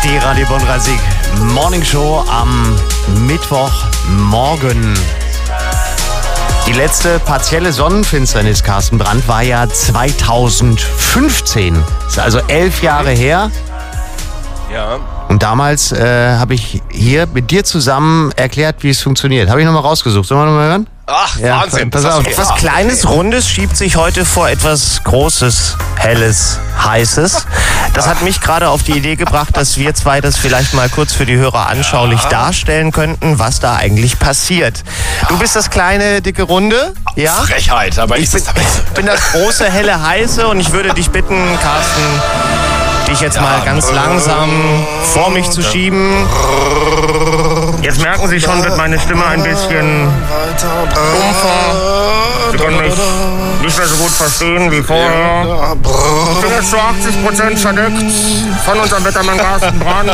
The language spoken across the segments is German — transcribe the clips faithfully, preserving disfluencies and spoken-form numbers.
Die Radio Bonn-Rhein-Sieg Morning Show am Mittwochmorgen. Die letzte partielle Sonnenfinsternis, Carsten Brandt, war ja zweitausendfünfzehn. Das ist also elf Jahre her. Ja. Und damals äh, habe ich hier mit dir zusammen erklärt, wie es funktioniert. Habe ich nochmal rausgesucht. Sollen wir nochmal hören? Ach, Ja, Wahnsinn. pass Das auf. hast du Etwas gesagt. Kleines, Rundes schiebt sich heute vor etwas Großes, Helles, Heißes. Das hat mich gerade auf die Idee gebracht, dass wir zwei das vielleicht mal kurz für die Hörer anschaulich darstellen könnten, was da eigentlich passiert. Du bist das kleine, dicke Runde, ja? Frechheit, aber Ich ist bin, das ich bin das große, helle, heiße und ich würde dich bitten, Carsten, dich jetzt mal ganz langsam vor mich zu schieben. Jetzt merken Sie schon, wird meine Stimme ein bisschen dumpfer. Sie können mich nicht mehr so gut verstehen wie vorher. Ich bin jetzt zu achtzig Prozent verdeckt von unserem Wettermann Carsten Brandt.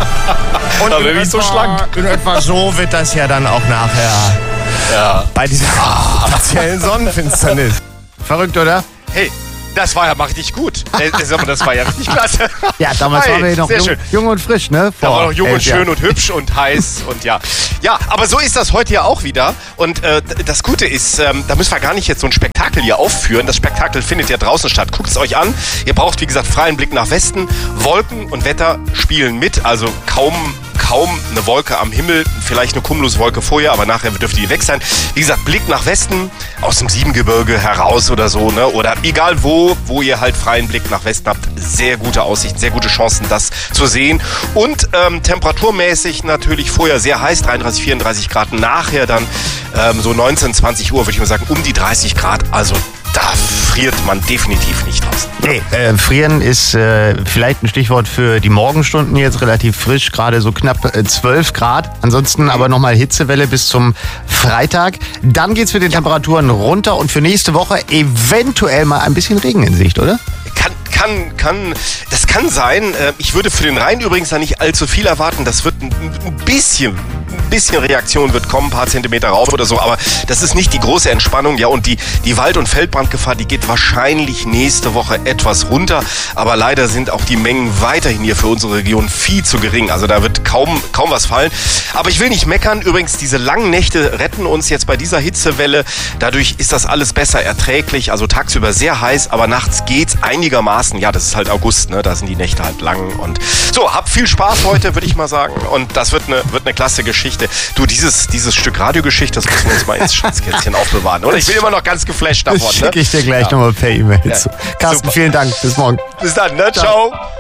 Und Da in bin ich so etwa- schlank. In etwa so wird das ja dann auch nachher Ja. bei dieser partiellen Sonnenfinsternis. Verrückt, oder? Hey, das war ja mal richtig gut. Äh, sag mal, Das war ja richtig klasse. Ja, damals Hey, waren wir noch sehr jung, schön. jung und frisch, ne? Da Vor war noch jung elf und schön Jahren. und hübsch und heiß und ja. Ja, aber so ist das heute ja auch wieder. Und äh, das Gute ist, ähm, da müssen wir gar nicht jetzt so ein Spektakel hier aufführen. Das Spektakel findet ja draußen statt. Guckt es euch an. Ihr braucht, wie gesagt, freien Blick nach Westen. Wolken und Wetter spielen mit. Also kaum, kaum eine Wolke am Himmel. Vielleicht eine Cumuluswolke vorher, aber nachher dürfte die weg sein. Wie gesagt, Blick nach Westen, aus dem Siebengebirge heraus oder so, ne? Oder egal wo, wo ihr halt freien Blick nach Westen habt. Sehr gute Aussichten, sehr gute Chancen, das zu sehen. Und ähm, temperaturmäßig natürlich vorher sehr heiß, dreiunddreißig, vierunddreißig Grad. Nachher dann ähm, so neunzehn, zwanzig Uhr, würde ich mal sagen, um die dreißig Grad. Also da friert man definitiv nicht draußen. Nee, äh, frieren ist äh, vielleicht ein Stichwort für die Morgenstunden jetzt, relativ frisch, gerade so knapp äh, zwölf Grad. Ansonsten aber nochmal Hitzewelle bis zum Freitag. Dann geht's mit den Temperaturen runter und für nächste Woche eventuell mal ein bisschen Regen in Sicht, oder? Kann, kann, kann, das kann sein. Äh, Ich würde für den Rhein übrigens da nicht allzu viel erwarten. Das wird ein ein bisschen, ein bisschen Reaktion wird kommen, ein paar Zentimeter rauf oder so. Aber das ist nicht die große Entspannung. Ja, und die, die Wald- und Feldbrandgefahr, die geht wahrscheinlich nächste Woche etwas runter. Aber leider sind auch die Mengen weiterhin hier für unsere Region viel zu gering. Also da wird kaum, kaum was fallen. Aber ich will nicht meckern. Übrigens, diese langen Nächte retten uns jetzt bei dieser Hitzewelle. Dadurch ist das alles besser erträglich. Also tagsüber sehr heiß, aber nachts geht's einigermaßen. Ja, das ist halt August, ne? Da sind die Nächte halt lang. Und so, habt viel Spaß heute, würde ich mal sagen. Und das wird eine, wird eine klasse Geschichte. Du, dieses, dieses Stück Radiogeschichte, das müssen wir uns mal ins Schatzkästchen aufbewahren, oder? Ich bin immer noch ganz geflasht davon. Das Ne? schicke ich dir gleich Ja. nochmal per E-Mail Ja. zu. Carsten, Super. vielen Dank. Bis morgen. Bis dann, ne? Ciao.